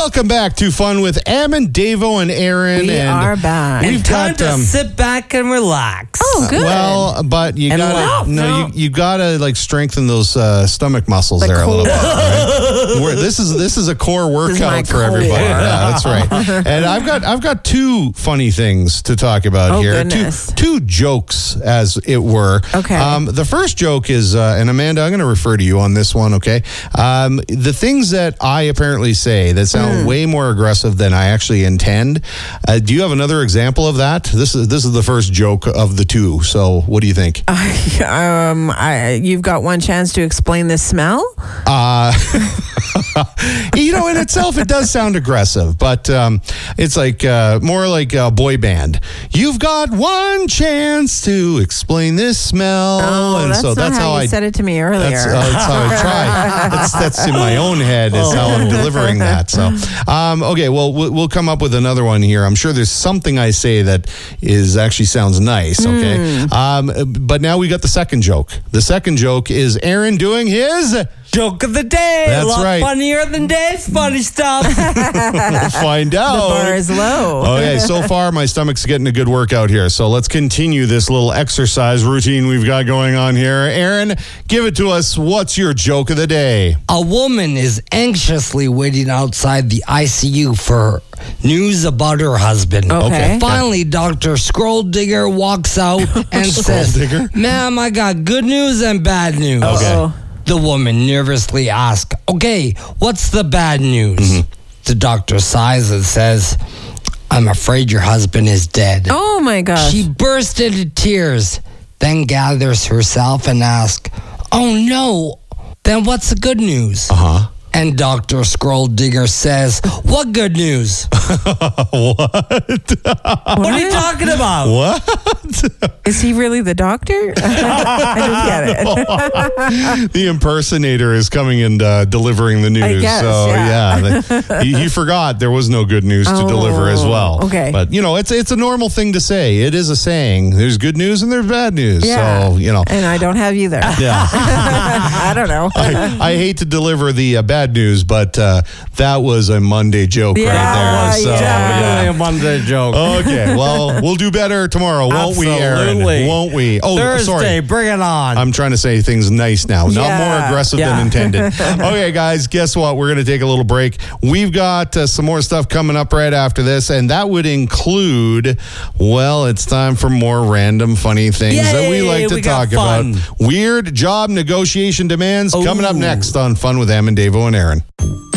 Welcome back to Fun with Am, Davo, and Aaron. We are back. We've Time got to sit back and relax. Oh, good. Well, but you And gotta laugh. you gotta like strengthen those stomach muscles The there a little core. bit. Right? This is a core my workout for core. everybody. Yeah, that's right. And I've got two funny things to talk about Oh, here. goodness. Two jokes, as it were. Okay. The first joke is, and Amanda, I'm going to refer to you on this one. Okay. The things that I apparently say that sound way more aggressive than I actually intend. Do you have another example of that? This is the first joke of the two. So what do you think? You've got one chance to explain the smell. In itself, it does sound aggressive, but it's like more like a boy band. You've got one chance to explain this smell. Oh, and that's so not that's how you said it to me earlier. That's how I try. That's in my own head is how I'm delivering that. So, okay, well, we'll come up with another one here. I'm sure there's something I say that actually sounds nice. Okay, but now we got the second joke. The second joke is Aaron doing his Joke of the day. That's a lot right. funnier than Dave's funny stuff. We'll find out. The bar is low. Okay, so far my stomach's getting a good workout here. So let's continue this little exercise routine we've got going on here. Aaron, give it to us. What's your joke of the day? A woman is anxiously waiting outside the ICU for news about her husband. Okay. Finally, Dr. Scroll Digger walks out and says, Digger? "Ma'am, I got good news and bad news." Uh-oh. The woman nervously asks, "Okay, what's the bad news?" The doctor sighs and says, "I'm afraid your husband is dead." Oh my gosh. She burst into tears, then gathers herself and asks, "Oh no, then what's the good news?" And Dr. Scroll Digger says, "What good news?" What are you talking about? What? Is he really the doctor? I don't get it. The impersonator is coming and delivering the news. I guess, so yeah. he forgot there was no good news to deliver as well. Okay. But it's a normal thing to say. It is a saying. There's good news and there's bad news. Yeah. So, And I don't have either. yeah. I don't know. I hate to deliver the bad news, but that was a Monday joke right there. So, Definitely a Monday joke. Okay, well, we'll do better tomorrow, won't we, Aaron? Absolutely. Won't we? Oh, Thursday, sorry. bring it on. I'm trying to say things nice now, not Yeah. more aggressive than intended. Okay, guys, guess what? We're going to take a little break. We've got some more stuff coming up right after this, and that would include, well, it's time for more random funny things that we Yay, like to we got talk about. fun. Weird job negotiation demands coming up Ooh. next on Fun with Am and Davo and Aaron.